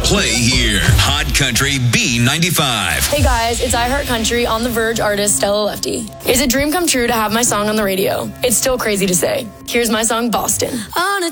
Play here. Hot Country B95. Hey guys, it's iHeart Country on The Verge artist Stella Lefty. It's a dream come true to have my song on the radio. It's still crazy to say. Here's my song, Boston. On a